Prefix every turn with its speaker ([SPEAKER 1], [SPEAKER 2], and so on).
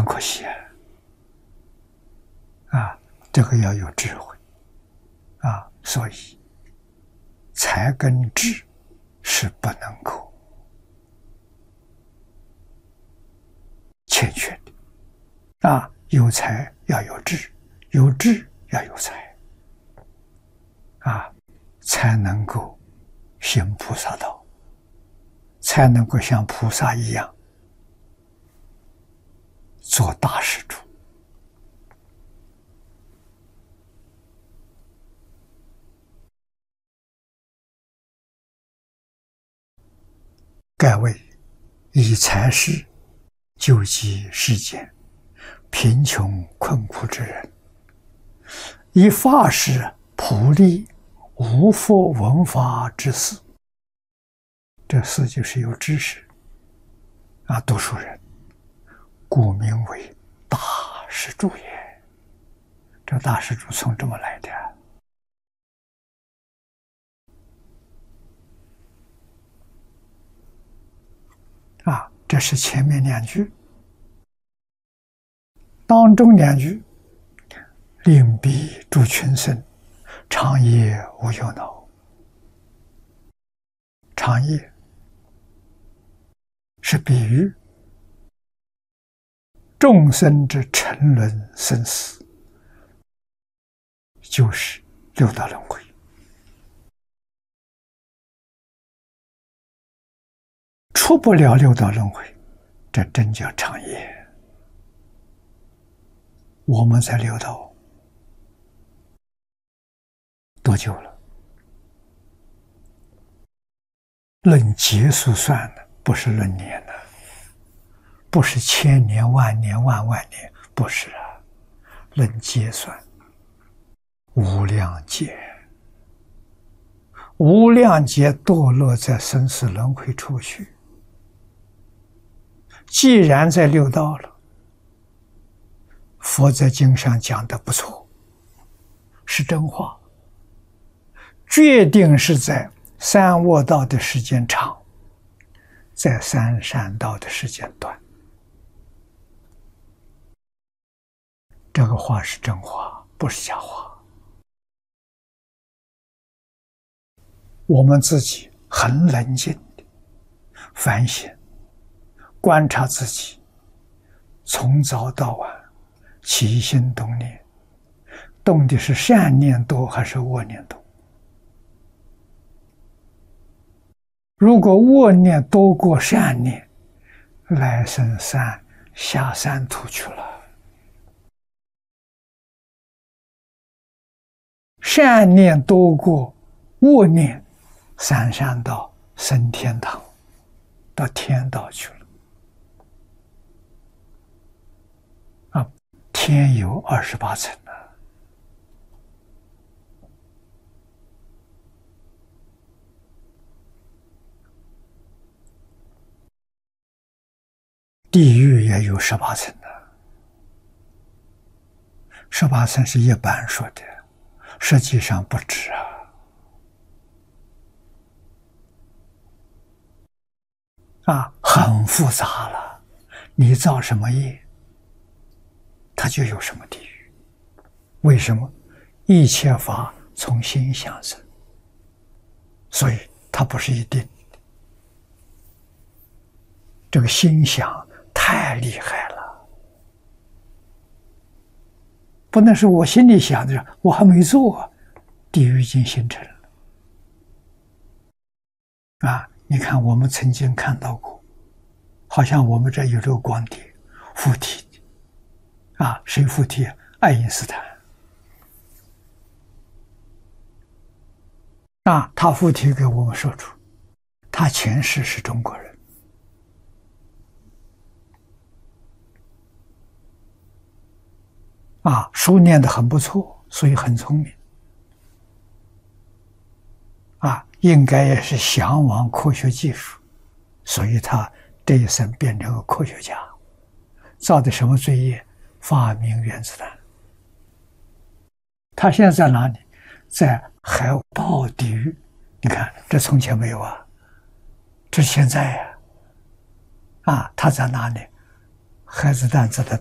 [SPEAKER 1] 很可惜啊！这个要有智慧啊，所以才跟智是不能够欠缺的啊！有才要有智，有智要有才啊，才能够行菩萨道，才能够像菩萨一样做大施主。盖为以财施救济世间贫穷困苦之人，以法施普利无佛闻法之士。这士就是有知识啊，读书人，故名为大施主也。这大施主从这么来的啊，这是前面两句。当中两句，令彼诸群生长夜无忧恼。长夜是比喻众生之沉沦生死，就是六道轮回。出不了六道轮回，这真叫长夜。我们在六道多久了？论劫数算的，不是论年的，不是千年、万年、万万年，不是啊，论劫算，无量劫，无量劫堕落在生死轮回处去。既然在六道了，佛在经上讲的不错，是真话，决定是在三恶道的时间长，在三善道的时间短。这个话是真话，不是假话。我们自己很冷静的反省观察自己，从早到晚起心动念，动的是善念多还是恶念多？如果恶念多过善念，来生下三途去了。善念多过恶念，三善道升天堂，到天道去了。啊，天有28层啊。地狱也有18层的，18层是一般说的，实际上不止很复杂了。你造什么业，它就有什么地狱。为什么？一切法从心想生，所以它不是一定。这个心想太厉害了，不能是我心里想着，我还没做，地狱已经形成了。你看我们曾经看到过，好像我们这有这个光碟附体谁附体？爱因斯坦他附体给我们说出，他前世是中国人。书念得很不错，所以很聪明。应该也是向往科学技术，所以他这一生变成个科学家。造的什么罪业？发明原子弹。他现在在哪里？在海豹地狱。你看，这从前没有这是现在他在哪里？核子弹在他